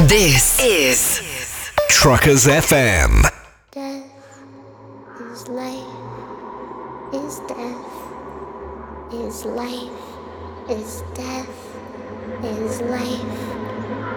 This is Truckers FM. Death is life, is death, is life, is death, is life.